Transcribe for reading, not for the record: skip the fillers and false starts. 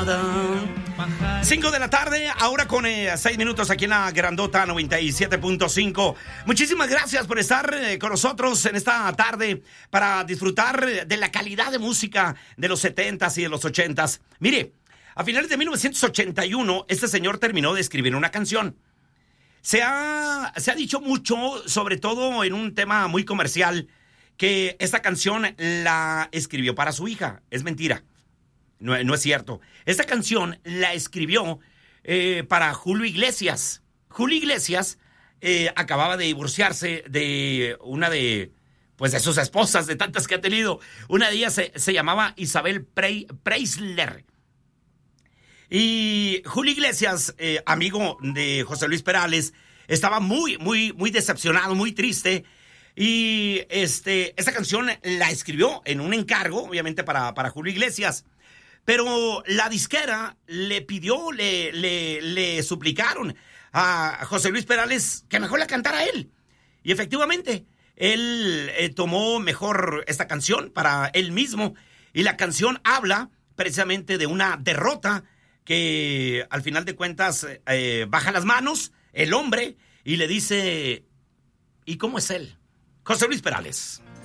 nada. 5 de la tarde, ahora con 6 minutos aquí en la Grandota 97.5. Muchísimas gracias por estar con nosotros en esta tarde para disfrutar de la calidad de música de los 70s y de los 80s. Mire, a finales de 1981, este señor terminó de escribir una canción. Se ha dicho mucho, sobre todo en un tema muy comercial, que esta canción la escribió para su hija. Es mentira. No es cierto. Esta canción la escribió para Julio Iglesias. Julio Iglesias acababa de divorciarse de una de sus esposas, de tantas que ha tenido. Una de ellas se llamaba Isabel Preisler. Y Julio Iglesias, amigo de José Luis Perales, estaba muy, muy, muy decepcionado, muy triste. Y esta canción la escribió en un encargo, obviamente para Julio Iglesias. Pero la disquera le pidió, le suplicaron a José Luis Perales que mejor la cantara él. Y efectivamente, él tomó mejor esta canción para él mismo. Y la canción habla precisamente de una derrota que al final de cuentas baja las manos el hombre y le dice, ¿y cómo es él? José Luis Perales.